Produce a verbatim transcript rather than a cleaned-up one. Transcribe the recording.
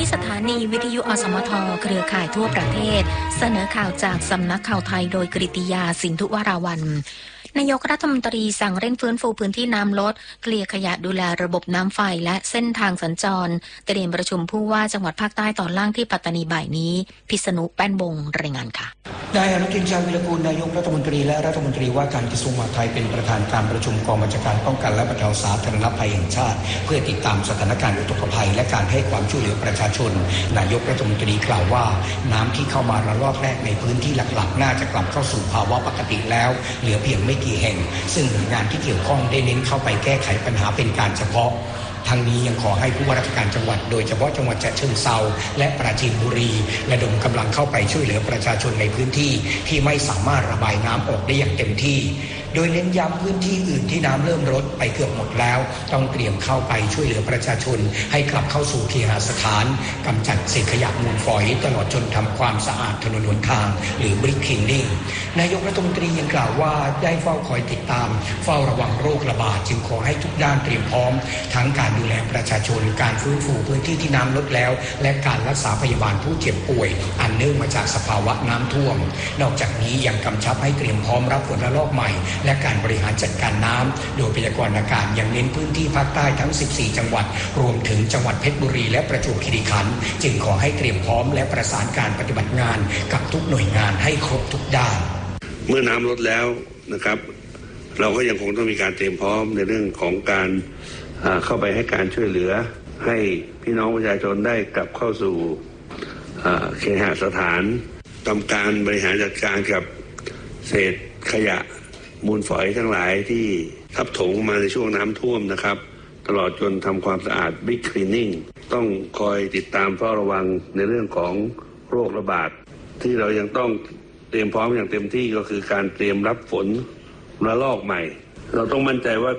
นี้สถานีวิทยุอสมทเครือข่ายทั่วประเทศเสนอข่าวจากสำนักข่าวไทยโดยกฤติยาสินธุวราวัลย์นายกรัฐมนตรีสั่งเร่งฟื้นฟูพื้นที่น้ำลดเคลียร์ขยะดูแลระบบน้ำไฟและเส้นทางสัญจรเตรียมประชุมผู้ว่าจังหวัดภาคใต้ตอนล่างที่ปัตตานีบ่ายนี้พิษณุแป้นบงรายงานค่ะนายอนุทินชาญวิรกูลนายกรัฐมนตรีและรัฐมนตรีว่าการกระทรวงมหาดไทยเป็นประธานการประชุมกองบัญชาการป้องกันและบรรเทาสาธารณภัยแห่งชาติเพื่อติดตามสถานการณ์อุทกภัยและการให้ความช่วยเหลือประชาชนนายกรัฐมนตรีกล่าวว่าน้ำที่เข้ามาระลอกแรกในพื้นที่หลักๆน่าจะกลับเข้าสู่ภาวะปกติแล้วเหลือเพียงไม่กี่แห่งซึ่งหน่วยงานที่เกี่ยวข้องได้เน้นเข้าไปแก้ไขปัญหาเป็นการเฉพาะทั้งนี้ยังขอให้ผู้ว่าราชการจังหวัดโดยเฉพาะจังหวัดฉะเชิงเทราและปราจีนบุรีระดมกำลังเข้าไปช่วยเหลือประชาชนในพื้นที่ที่ไม่สามารถระบายน้ำออกได้อย่างเต็มที่โดยเน้นย้ำพื้นที่อื่นที่น้ำเริ่มลดไปเกือบหมดแล้วต้องเตรียมเข้าไปช่วยเหลือประชาชนให้กลับเข้าสู่เคหสถานกำจัดเศษขยะมูลฝอยตลอดจนทำความสะอาดถนนหนทางหรือ Brick Cleaning นายกรัฐมนตรียังกล่าวว่าได้เฝ้าคอยติดตามเฝ้าระวังโรคระบาดจึงขอให้ทุกด้านเตรียมพร้อมทั้งการดูแลประชาชนการฟื้นฟูพื้นที่ที่น้ำลดแล้วและการรักษาพยาบาลผู้เจ็บป่วยอันเนื่องมาจากสภาวะน้ำท่วมนอกจากนี้ยังกำชับให้เตรียมพร้อมรับฝนระลอกใหม่และการบริหารจัดการน้ำโดยพยากรณ์อากาศยังเน้นพื้นที่ภาคใต้ทั้งสิบสี่จังหวัดรวมถึงจังหวัดเพชรบุรีและประจวบคีรีขันธ์จึงขอให้เตรียมพร้อมและประสานการปฏิบัติงานกับทุกหน่วยงานให้ครบทุกด้านเมื่อน้ำลดแล้วนะครับเราก็ยังคงต้องมีการเตรียมพร้อมในเรื่องของการเข้าไปให้การช่วยเหลือให้พี่น้องประชาชนได้กลับเข้าสู่เคหสถานทำการบริหารจัดการกับเศษขยะมูลฝอยทั้งหลายที่ทับถมมาในช่วงน้ำท่วมนะครับตลอดจนทำความสะอาด Big Cleaning ต้องคอยติดตามเฝ้าระวังในเรื่องของโรคระบาดที่เรายังต้องเตรียมพร้อมอย่างเต็มที่ก็คือการเตรียมรับฝนระลอกใหม่เราต้องมั่นใจว่า